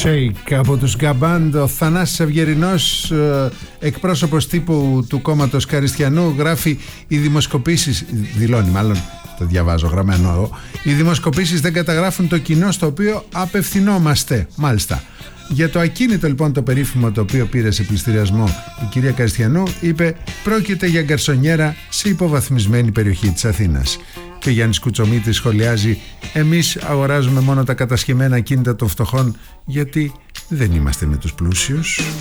Shake από τους Γκαμπάντ. Ο Θανάσης Αυγερινός, εκπρόσωπος τύπου του κόμματος Καριστιανού, γράφει: οι δημοσκοπήσεις, δηλώνει μάλλον, το διαβάζω γραμμένο, οι δημοσκοπήσεις δεν καταγράφουν το κοινό στο οποίο απευθυνόμαστε. Μάλιστα. Για το ακίνητο λοιπόν το περίφημο το οποίο πήρε σε πληστηριασμό η κυρία Καριστιανού, είπε: πρόκειται για γκαρσονιέρα σε υποβαθμισμένη περιοχή της Αθήνας. Και ο Γιάννης Κουτσομίτης σχολιάζει: εμείς αγοράζουμε μόνο τα κατασχεμένα ακίνητα των φτωχών γιατί δεν είμαστε με τους πλούσιους.